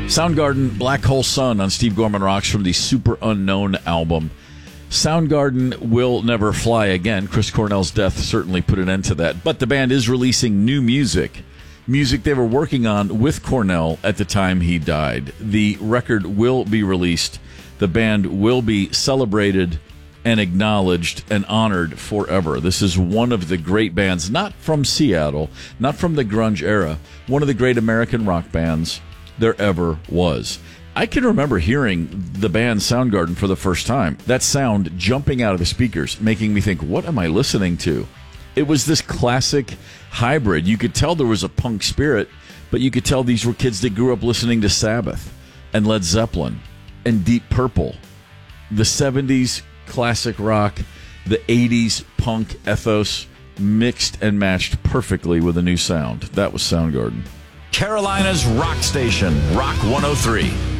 Soundgarden, Black Hole Sun on Steve Gorman Rocks from the Super Unknown album. Soundgarden will never fly again. Chris Cornell's death certainly put an end to that. But the band is releasing new music they were working on with Cornell at the time he died. The record will be released. The band will be celebrated and acknowledged and honored forever. This is one of the great bands, not from Seattle, not from the grunge era, one of the great American rock bands there ever was. I can remember hearing the band Soundgarden for the first time. That sound jumping out of the speakers, making me think, what am I listening to? It was this classic hybrid. You could tell there was a punk spirit, but you could tell these were kids that grew up listening to Sabbath and Led Zeppelin and Deep Purple. The 70s classic rock, the 80s punk ethos mixed and matched perfectly with a new sound. That was Soundgarden. Carolina's rock station, Rock 103.